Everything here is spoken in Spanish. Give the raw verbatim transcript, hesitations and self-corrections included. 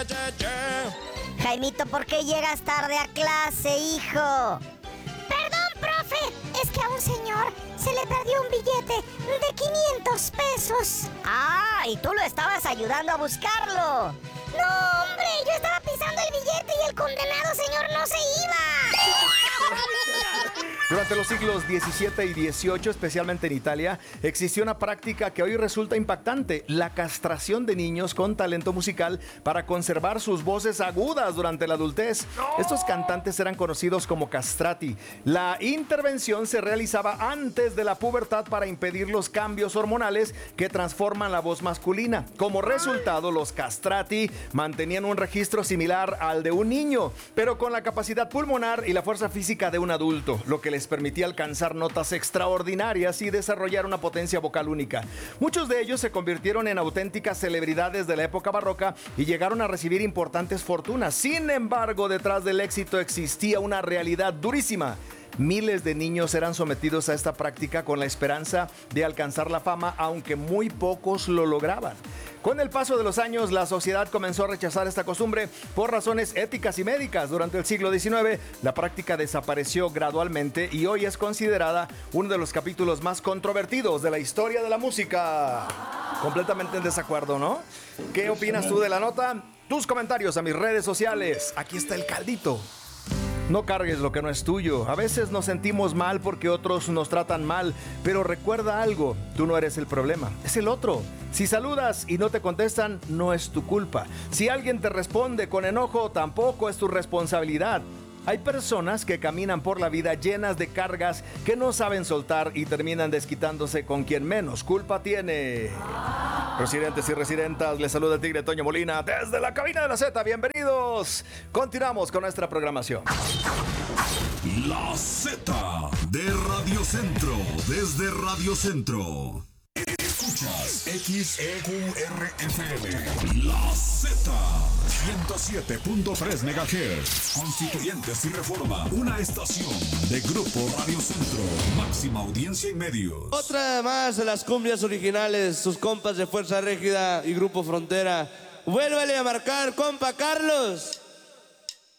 Jaimito, ¿por qué llegas tarde a clase, hijo? Perdón, profe, es que a un señor se le perdió un billete de quinientos pesos. Ah, y tú lo estabas ayudando a buscarlo. No, hombre, yo estaba pisando el billete y el condenado señor no se iba. Durante los siglos diecisiete y dieciocho, especialmente en Italia, existió una práctica que hoy resulta impactante: la castración de niños con talento musical para conservar sus voces agudas durante la adultez. Estos cantantes eran conocidos como castrati. La intervención se realizaba antes de la pubertad para impedir los cambios hormonales que transforman la voz masculina. Como resultado, los castrati mantenían un registro similar al de un niño, pero con la capacidad pulmonar y la fuerza física de un adulto, lo que les permitía alcanzar notas extraordinarias y desarrollar una potencia vocal única. Muchos de ellos se convirtieron en auténticas celebridades de la época barroca y llegaron a recibir importantes fortunas. Sin embargo, detrás del éxito existía una realidad durísima. Miles de niños eran sometidos a esta práctica con la esperanza de alcanzar la fama, aunque muy pocos lo lograban. Con el paso de los años, la sociedad comenzó a rechazar esta costumbre por razones éticas y médicas. Durante el siglo diecinueve, la práctica desapareció gradualmente y hoy es considerada uno de los capítulos más controvertidos de la historia de la música. Completamente en desacuerdo, ¿no? ¿Qué opinas tú de la nota? Tus comentarios a mis redes sociales. Aquí está el caldito. No cargues lo que no es tuyo. A veces nos sentimos mal porque otros nos tratan mal, pero recuerda algo: tú no eres el problema, es el otro. Si saludas y no te contestan, no es tu culpa. Si alguien te responde con enojo, tampoco es tu responsabilidad. Hay personas que caminan por la vida llenas de cargas que no saben soltar y terminan desquitándose con quien menos culpa tiene. Residentes y residentas, les saluda el Tigre Toño Molina desde la cabina de la Z. Bienvenidos. Continuamos con nuestra programación. La Z de Radio Centro, desde Radio Centro. Escuchas X E Q R F M. La Z, ciento siete punto tres megahertz. Constituyentes y Reforma, una estación de Grupo Radio Centro. Máxima audiencia y medios. Otra más de las cumbias originales, sus compas de Fuerza Régida y Grupo Frontera. Vuélvale a marcar, compa Carlos.